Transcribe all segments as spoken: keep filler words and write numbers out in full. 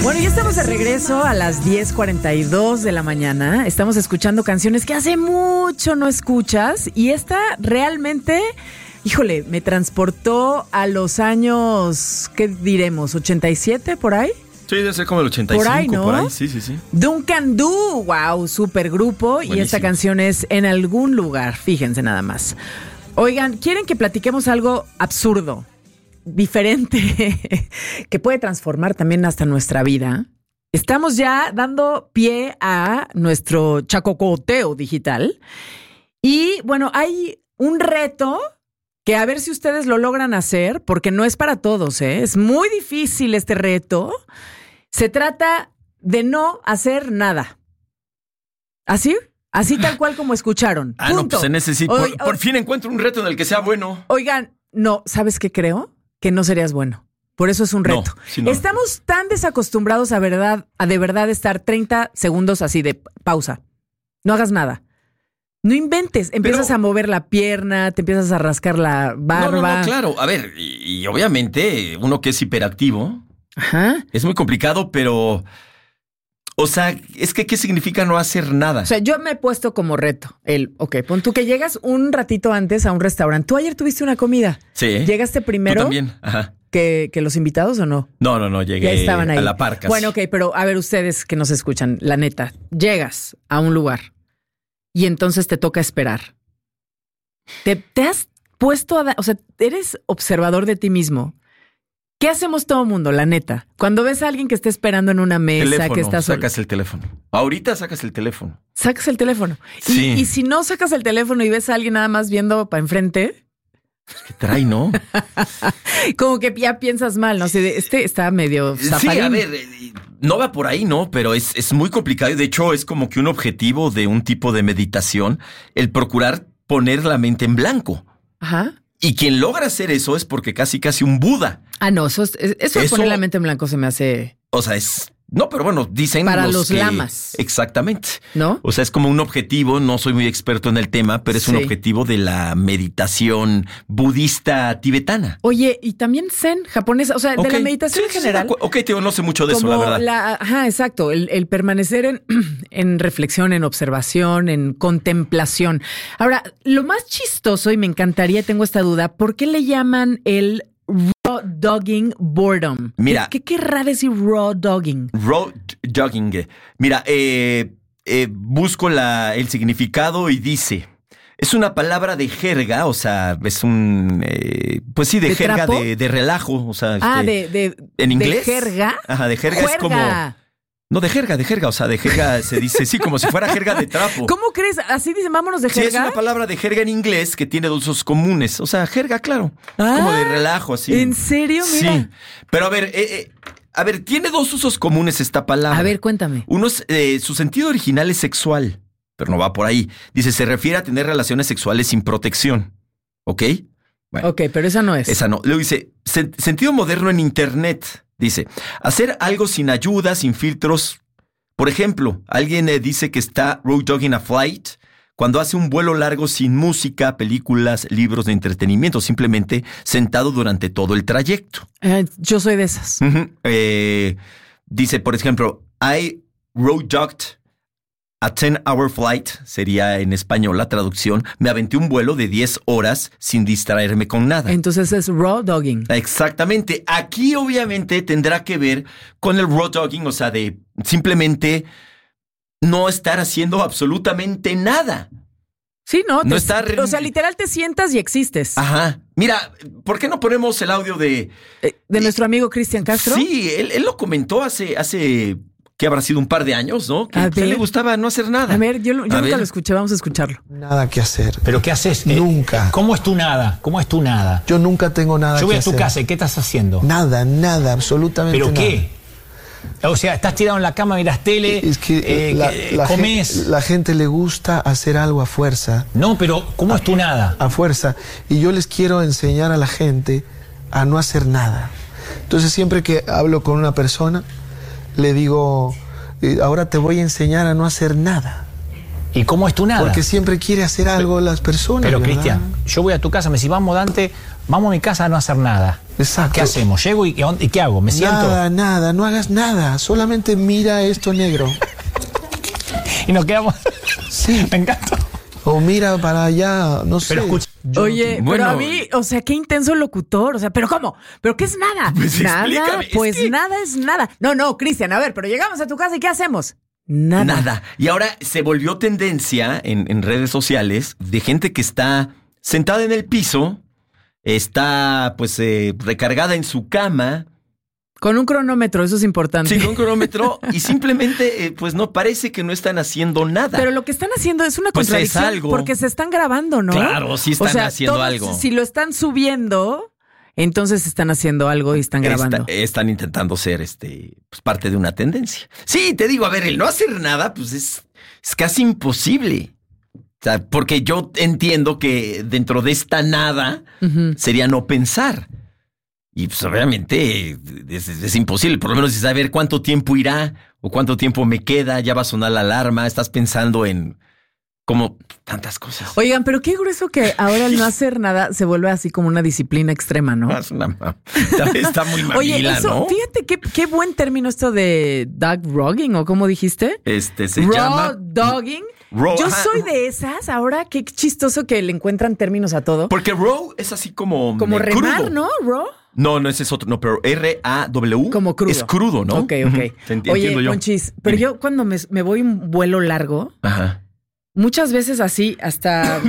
Bueno, ya estamos de regreso a las diez cuarenta y dos de la mañana. Estamos escuchando canciones que hace mucho no escuchas. Y esta realmente, híjole, me transportó a los años, ¿qué diremos? ¿ochenta y siete por ahí? Sí, debe ser como el ochenta y cinco, por ahí, ¿no? Por ahí, sí, sí, sí. Duncan Du, wow, super grupo. Buenísimo. Y esta canción es En algún lugar, fíjense nada más. Oigan, ¿quieren que platiquemos algo absurdo, diferente, que puede transformar también hasta nuestra vida? Estamos ya dando pie a nuestro chacocoteo digital. Y bueno, hay un reto que a ver si ustedes lo logran hacer, porque no es para todos, ¿eh? Es muy difícil este reto. Se trata de no hacer nada. ¿Así? Así tal cual como escucharon. Ah, Punto. no, pues se necesita. Oy, por, por fin encuentro un reto en el que sea bueno. Oigan, no, ¿sabes qué creo? Que no serías bueno. Por eso es un reto. No, sí, no. Estamos tan desacostumbrados a verdad, a de verdad estar treinta segundos así de pausa. No hagas nada. No inventes. Empiezas Pero, a mover la pierna, te empiezas a rascar la barba. No, no, no, claro. A ver, y, y obviamente uno que es hiperactivo. Ajá. Es muy complicado, pero... O sea, es que ¿qué significa no hacer nada? O sea, yo me he puesto como reto el, ok, pon tú que llegas un ratito antes a un restaurante. ¿Tú ayer tuviste una comida? Sí. ¿Llegaste primero? Tú también, ajá. Que, que los invitados o no? No, no, no, llegué ya estaban ahí. A la par casi. Bueno, ok, pero a ver ustedes que nos escuchan, la neta, llegas a un lugar y entonces te toca esperar. Te, te has puesto a... Da- o sea, eres observador de ti mismo. ¿Qué hacemos todo mundo, la neta? Cuando ves a alguien que está esperando en una mesa, teléfono, que está sol- sacas el teléfono. Ahorita sacas el teléfono. Sacas el teléfono. Sí. Y, y si no sacas el teléfono y ves a alguien nada más viendo para enfrente... Pues que trae, ¿no? Como que ya piensas mal, ¿no? sé, este está medio zafarín. Sí, a ver, no va por ahí, ¿no? Pero es, es muy complicado y de hecho es como que un objetivo de un tipo de meditación, el procurar poner la mente en blanco. Ajá. Y quien logra hacer eso es porque casi casi un Buda. Ah, no, eso, es, eso de Eso- poner la mente en blanco se me hace... O sea, es... No, pero bueno, dicen Para los que- lamas. Exactamente. ¿No? O sea, es como un objetivo, no soy muy experto en el tema, pero es Sí. un objetivo de la meditación budista tibetana. Oye, y también zen japonesa, o sea, de Ok. la meditación Sí, en sí, general. sí, ok, tío, no sé mucho de como eso, la verdad. ajá, exacto, el, el permanecer en, en reflexión, en observación, en contemplación. Ahora, lo más chistoso, y me encantaría, tengo esta duda, ¿por qué le llaman el raw dogging boredom? Mira. ¿Qué, qué querrá decir raw dogging? Road jogging. Mira, eh, eh, busco la, el significado y dice... Es una palabra de jerga, o sea, es un... eh, pues sí, de, ¿De jerga, trapo? de, de relajo. O sea, Ah, este, de, de, ¿en inglés? de jerga. Ajá, de jerga, Juerga. es como... No, de jerga, de jerga. O sea, de jerga se dice, sí, como si fuera jerga de trapo. ¿Cómo crees? Así dicen, vámonos de Sí, jerga. es una palabra de jerga en inglés que tiene dos usos comunes. O sea, jerga, claro. Ah, como de relajo, así. ¿en serio? Mira. Sí. Pero a ver, eh, eh, a ver, tiene dos usos comunes esta palabra. A ver, cuéntame. Uno es, eh, su sentido original es sexual, pero no va por ahí. Dice, se refiere a tener relaciones sexuales sin protección. ¿Ok? Bueno, Ok, pero esa no es. esa no. Luego dice, sen- sentido moderno en Internet. Dice, hacer algo sin ayuda, sin filtros. Por ejemplo, alguien eh, dice que está road dogging a flight cuando hace un vuelo largo sin música, películas, libros de entretenimiento, simplemente sentado durante todo el trayecto. Eh, yo soy de esas. Ujú. Eh, dice, por ejemplo, I road dogged a ten hour flight, sería en español la traducción. Me aventé un vuelo de diez horas sin distraerme con nada. Entonces es raw dogging. Exactamente. Aquí obviamente tendrá que ver con el raw dogging, o sea, de simplemente no estar haciendo absolutamente nada. Sí, ¿no? No Te- estar- O sea, literal te sientas y existes. Ajá. Mira, ¿por qué no ponemos el audio de... Eh, de nuestro amigo Cristian Castro. Sí, él, él lo comentó hace, hace, que habrá sido un par de años, ¿no? Que A pues, a él ver. le gustaba no hacer nada. A ver, yo, yo A nunca ver. lo escuché, vamos a escucharlo. Nada que hacer. ¿Pero qué haces? Eh, Nunca. ¿Cómo es tu nada? ¿Cómo es tu nada? Yo nunca tengo nada Yo voy que a tu hacer. casa y ¿qué estás haciendo? Nada, nada, absolutamente ¿Pero nada. qué? O sea, estás tirado en la cama, miras tele, Es que eh, la, que- la comes. gente, la gente le gusta hacer algo a fuerza, No, pero ¿cómo es tu nada? a fuerza. Y yo les quiero enseñar a la gente a no hacer nada. Entonces siempre que hablo con una persona, le digo, eh, ahora te voy a enseñar a no hacer nada. ¿Y cómo es tu nada? Porque siempre quiere hacer algo las personas. Pero, ¿verdad? Cristian, yo voy a tu casa, me decís, vamos, Dante, vamos a mi casa a no hacer nada. Exacto. ¿Qué hacemos? ¿Llego y, y qué hago? ¿Me siento? Nada, nada, no hagas nada. Solamente mira esto negro. Y nos quedamos... Sí. Me encanta. O mira para allá, no sé. Pero escucha... Oye, Bueno, pero a mí, o sea, qué intenso locutor. O sea, ¿pero cómo? ¿Pero qué es nada? Pues nada, explícame, es pues que- nada es nada. No, no, Cristian, a ver, pero llegamos a tu casa y ¿qué hacemos? Nada. Nada. Y ahora se volvió tendencia en, en redes sociales de gente que está sentada en el piso, está pues eh, recargada en su cama, Con un cronómetro, eso es importante. sin un cronómetro y simplemente eh, pues no parece que no están haciendo nada. Pero lo que están haciendo es una Pues es contradicción algo. porque se están grabando, ¿no? Claro, sí están O sea, haciendo todos, algo. Si lo están subiendo, entonces están haciendo algo y están grabando. Está- están intentando ser este pues, parte de una tendencia. Sí, te digo, a ver, el no hacer nada, pues es, es casi imposible. O sea, porque yo entiendo que dentro de esta nada Ujú. sería no pensar. Y pues obviamente es, es imposible, por lo menos saber cuánto tiempo irá o cuánto tiempo me queda, ya va a sonar la alarma, estás pensando en como tantas cosas. Oigan, pero qué grueso que ahora el no hacer nada se vuelve así como una disciplina extrema, ¿no? Es una ma- está, está muy mamila, Oye, eso, ¿no? fíjate qué, qué buen término esto de dog rogging, ¿o cómo dijiste? Este se Raw llama dogging. Raw, Yo ajá. soy de esas, ahora qué chistoso que le encuentran términos a todo. Porque raw es así como Como eh, remar, crudo. ¿no? Raw. No, no, ese es otro. No, pero R A W. Como crudo. Es crudo, ¿no? Ok, ok. Ujú. Te enti- Oye, entiendo yo. Conchis, pero Dime. yo cuando me, me voy un vuelo largo, Ajá. muchas veces así, hasta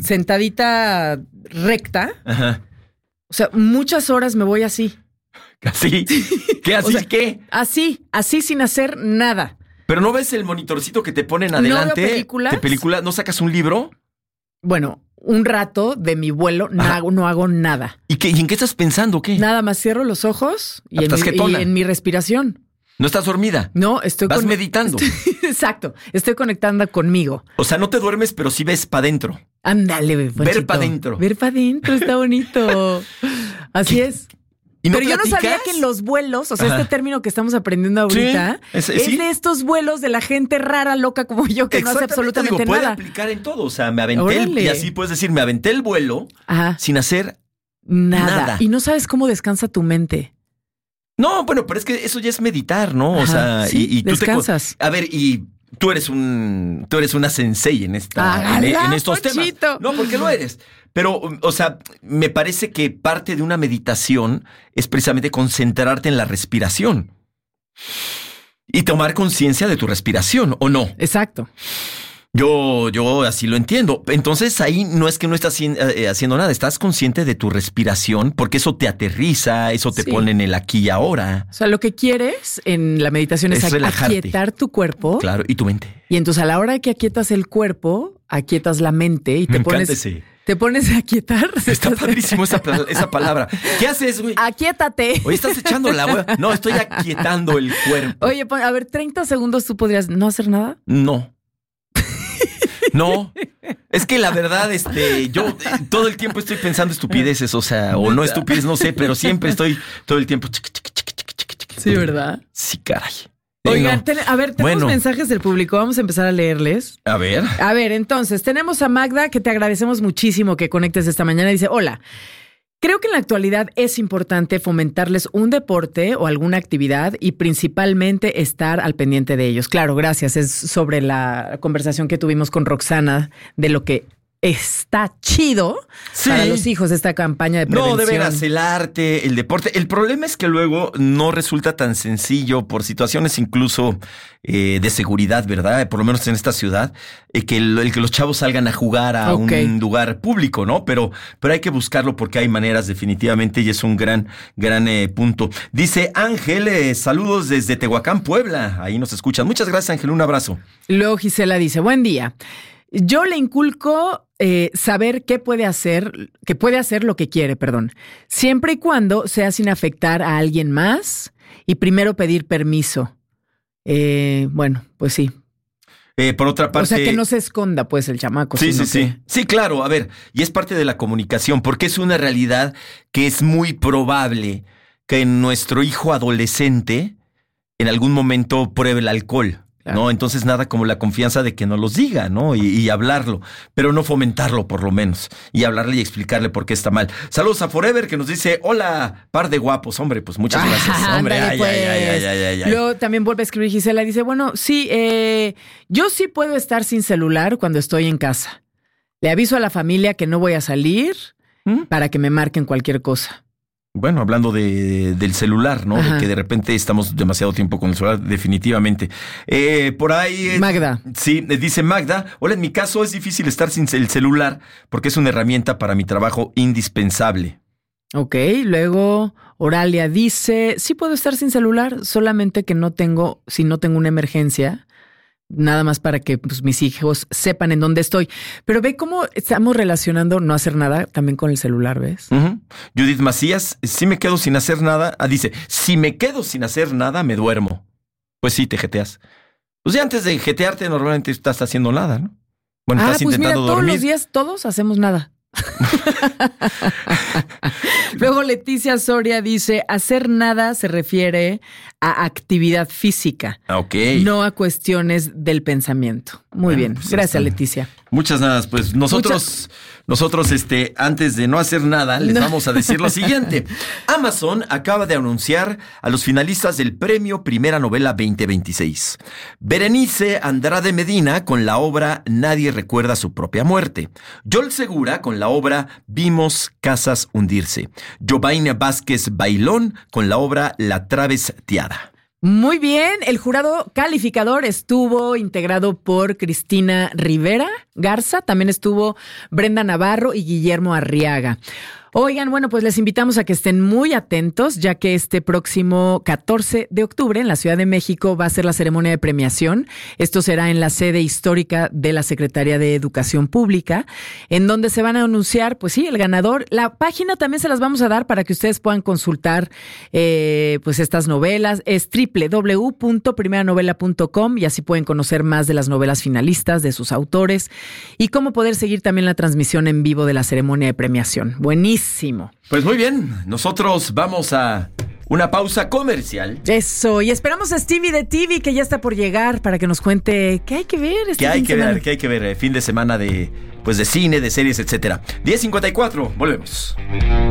sentadita recta, Ajá. o sea, muchas horas me voy así. ¿Así? ¿Qué así? O sea, ¿Qué? Así, así sin hacer nada. ¿Pero no ves el monitorcito que te ponen No adelante? veo películas. ¿De película? ¿No sacas un libro? Bueno, un rato de mi vuelo no Ajá. hago, no hago nada. ¿Y, qué, ¿Y en qué estás pensando? ¿Qué? Nada más cierro los ojos y, en Estás mi, y jetona. en mi respiración. ¿No estás dormida? No, estoy Vas con- meditando. Estoy- exacto, estoy conectando conmigo. O sea, no te duermes, pero sí ves para adentro. Ándale, ve, Ponchito. pa' dentro. Ver para adentro, está bonito. Así es. ¿Y no Pero yo no sabía platicas? que en los vuelos, o sea, Ajá. este término que estamos aprendiendo ahorita, Sí, ese- es sí. de estos vuelos de la gente rara, loca como yo, que no hace Exactamente, absolutamente digo, puede nada. aplicar en todo. O sea, me aventé el, Órale. y así puedes decir, me aventé el vuelo Ajá, sin hacer. nada. nada. Y no sabes cómo descansa tu mente. No, bueno, pero es que eso ya es meditar, ¿no? O Ajá, sea, sí, y, y tú descansas. te. A ver, y tú eres un. Tú eres una sensei en esta. en, ¡Ala, en estos Ponchito! temas. No, porque lo eres. Pero, o sea, me parece que parte de una meditación es precisamente concentrarte en la respiración. Y tomar conciencia de tu respiración, ¿o no? Exacto. Yo, yo así lo entiendo. Entonces ahí no es que no estás haci- eh, haciendo nada, estás consciente de tu respiración porque eso te aterriza, eso te Sí. pone en el aquí y ahora. O sea, lo que quieres en la meditación es, Es a- relajarte. aquietar tu cuerpo. Claro, y tu mente. Y entonces a la hora que aquietas el cuerpo, aquietas la mente y te Me pones, encanta ese. te pones a aquietar. Está padrísimo esa, pla- esa palabra. ¿Qué haces, güey? Aquietate. Oye, estás echando la hueva. No, estoy aquietando el cuerpo. Oye, pon- a ver, treinta segundos tú podrías no hacer nada. No. No. Es que la verdad, este, yo eh, todo el tiempo estoy pensando estupideces, o sea, o no estupideces, no sé, pero siempre estoy todo el tiempo. chiqui, chiqui, chiqui, chiqui, chiqui, chiqui. Sí, ¿verdad? Sí, caray. Oigan, No. ten- a ver, tenemos Bueno. mensajes del público. Vamos a empezar a leerles. A ver. A ver, entonces, tenemos a Magda, que te agradecemos muchísimo que conectes esta mañana. Dice, hola, creo que en la actualidad es importante fomentarles un deporte o alguna actividad y principalmente estar al pendiente de ellos. Claro, gracias. Es sobre la conversación que tuvimos con Roxana de lo que está chido Sí. para los hijos de esta campaña de prevención. No, de veras, el arte, el deporte. El problema es que luego no resulta tan sencillo por situaciones incluso eh, de seguridad, ¿verdad? Por lo menos en esta ciudad, eh, que, el, el que los chavos salgan a jugar a Ok. un lugar público, ¿no? Pero, pero hay que buscarlo porque hay maneras definitivamente y es un gran, gran eh, punto. Dice Ángel, eh, saludos desde Tehuacán, Puebla. Ahí nos escuchan. Muchas gracias, Ángel. Un abrazo. Luego Gisela dice, buen día. Yo le inculco eh, saber qué puede hacer, que puede hacer lo que quiere, perdón, siempre y cuando sea sin afectar a alguien más y primero pedir permiso. Eh, bueno, pues sí. Eh, por otra parte. O sea, que no se esconda, pues, el chamaco. Sí, sí, sino sí. que- Sí, claro. A ver, y es parte de la comunicación, porque es una realidad que es muy probable que nuestro hijo adolescente en algún momento pruebe el alcohol. Claro. ¿no? Entonces nada como la confianza de que nos los diga, ¿no? Y, y hablarlo, pero no fomentarlo por lo menos. Y hablarle y explicarle por qué está mal. Saludos a Forever que nos dice, hola, par de guapos. Hombre, pues muchas gracias. Ah, Hombre, ándale, ay, pues. ay, ay, ay, ay, ay, ay. Luego también vuelve a escribir Gisela. Dice, bueno, sí, eh, yo sí puedo estar sin celular cuando estoy en casa. Le aviso a la familia que no voy a salir ¿Mm? para que me marquen cualquier cosa. Bueno, hablando de, del celular, ¿no? Ajá. De que de repente estamos demasiado tiempo con el celular, definitivamente. Eh, por ahí... eh, Magda. Sí, eh, dice Magda, hola, en mi caso es difícil estar sin el celular porque es una herramienta para mi trabajo indispensable. Ok, luego Oralia dice, sí puedo estar sin celular, solamente que no tengo, si no tengo una emergencia, nada más para que pues, mis hijos sepan en dónde estoy. Pero ve cómo estamos relacionando no hacer nada también con el celular, ¿ves? Uh-huh. Judith Macías, si me quedo sin hacer nada, ah, dice, si me quedo sin hacer nada, me duermo. Pues sí, te jeteas. Pues ya antes de jetearte normalmente estás haciendo nada, ¿no? Bueno, ah, estás pues mira, intentando todos dormir. los días todos hacemos nada. Luego Leticia Soria dice, hacer nada se refiere a actividad física, Ah, ok. no a cuestiones del pensamiento. Muy Bueno, bien, pues gracias está. Leticia. Muchas nada, pues nosotros, nosotros, este, antes de no hacer nada, les No. vamos a decir lo siguiente. Amazon acaba de anunciar a los finalistas del Premio Primera Novela veinte veintiséis. Berenice Andrade Medina con la obra Nadie recuerda su propia muerte. Joel Segura con la obra Vimos casas hundirse. Jovaina Vázquez Bailón con la obra La Travestiada. Muy bien, el jurado calificador estuvo integrado por Cristina Rivera Garza, también estuvo Brenda Navarro y Guillermo Arriaga. Oigan, bueno, pues les invitamos a que estén muy atentos, ya que este próximo catorce de octubre en la Ciudad de México va a ser la ceremonia de premiación. Esto será en la sede histórica de la Secretaría de Educación Pública, en donde se van a anunciar, pues sí, el ganador. La página también se las vamos a dar para que ustedes puedan consultar eh, pues estas novelas. Es doble u doble u doble u punto primera novela punto com y así pueden conocer más de las novelas finalistas, de sus autores y cómo poder seguir también la transmisión en vivo de la ceremonia de premiación. Buenísimo. Pues muy bien, nosotros vamos a una pausa comercial. Eso, y esperamos a Stevie de T V que ya está por llegar para que nos cuente qué hay que ver este ¿Qué hay fin de que semana. ver? ¿Qué hay que ver? Eh, Fin de semana de, pues de cine, de series, etcétera. diez cincuenta y cuatro, volvemos.